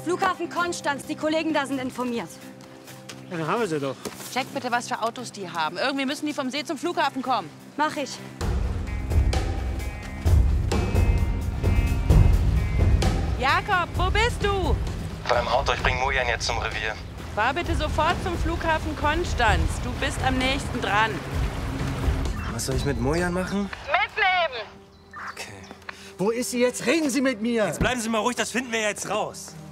Flughafen Konstanz. Die Kollegen da sind informiert. Ja, dann haben wir sie doch. Check bitte, was für Autos die haben. Irgendwie müssen die vom See zum Flughafen kommen. Mach ich. Jakob, wo bist du? War im Auto, ich bring Mojan jetzt zum Revier. Fahr bitte sofort zum Flughafen Konstanz. Du bist am nächsten dran. Was soll ich mit Mojan machen? Mitnehmen! Okay. Wo ist sie jetzt? Reden Sie mit mir! Jetzt bleiben Sie mal ruhig, das finden wir jetzt raus.